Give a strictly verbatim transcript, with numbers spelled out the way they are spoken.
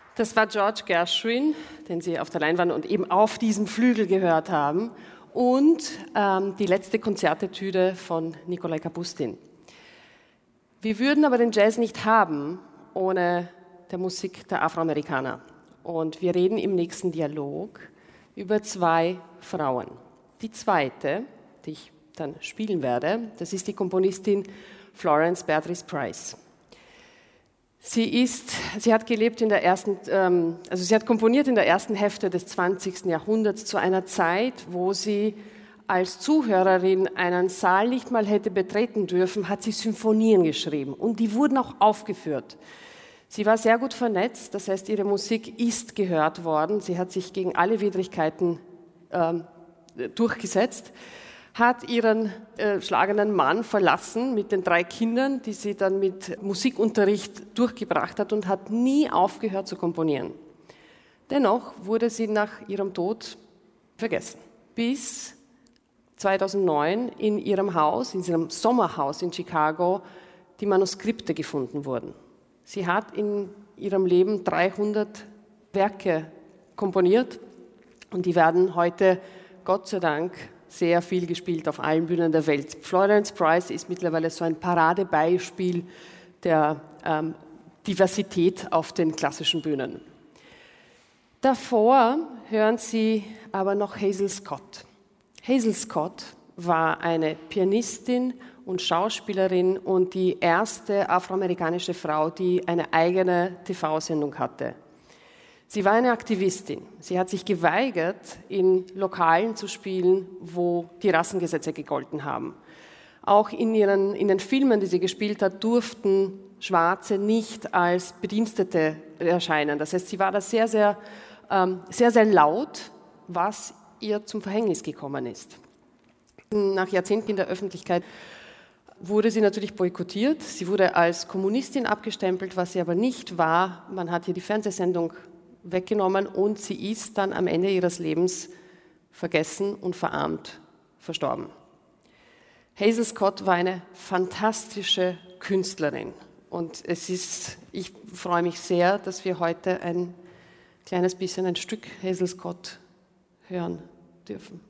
Das war George Gershwin, den Sie auf der Leinwand und eben auf diesem Flügel gehört haben, und ähm, die letzte Konzertetüde von Nikolai Kapustin. Wir würden aber den Jazz nicht haben ohne der Musik der Afroamerikaner. Und wir reden im nächsten Dialog über zwei Frauen. Die zweite, die ich dann spielen werde, das ist die Komponistin Florence Beatrice Price. Sie ist, sie hat gelebt in der ersten, ähm, also sie hat komponiert in der ersten Hälfte des zwanzigsten Jahrhunderts zu einer Zeit, wo sie als Zuhörerin einen Saal nicht mal hätte betreten dürfen, hat sie Symphonien geschrieben und die wurden auch aufgeführt. Sie war sehr gut vernetzt, das heißt, ihre Musik ist gehört worden. Sie hat sich gegen alle Widrigkeiten ähm, durchgesetzt, hat ihren äh, schlagenden Mann verlassen mit den drei Kindern, die sie dann mit Musikunterricht durchgebracht hat und hat nie aufgehört zu komponieren. Dennoch wurde sie nach ihrem Tod vergessen, bis zweitausendneun in ihrem Haus, in ihrem Sommerhaus in Chicago, die Manuskripte gefunden wurden. Sie hat in ihrem Leben dreihundert Werke komponiert und die werden heute, Gott sei Dank, sehr viel gespielt auf allen Bühnen der Welt. Florence Price ist mittlerweile so ein Paradebeispiel der ähm, Diversität auf den klassischen Bühnen. Davor hören Sie aber noch Hazel Scott. Hazel Scott war eine Pianistin und Schauspielerin und die erste afroamerikanische Frau, die eine eigene T V-Sendung hatte. Sie war eine Aktivistin. Sie hat sich geweigert, in Lokalen zu spielen, wo die Rassengesetze gegolten haben. Auch in, ihren, in den Filmen, die sie gespielt hat, durften Schwarze nicht als Bedienstete erscheinen. Das heißt, sie war da sehr, sehr, ähm, sehr, sehr laut, was ihr zum Verhängnis gekommen ist. Nach Jahrzehnten in der Öffentlichkeit wurde sie natürlich boykottiert. Sie wurde als Kommunistin abgestempelt, was sie aber nicht war. Man hat ihr die Fernsehsendung weggenommen und sie ist dann am Ende ihres Lebens vergessen und verarmt verstorben. Hazel Scott war eine fantastische Künstlerin und es ist, ich freue mich sehr, dass wir heute ein kleines bisschen ein Stück Hazel Scott hören dürfen.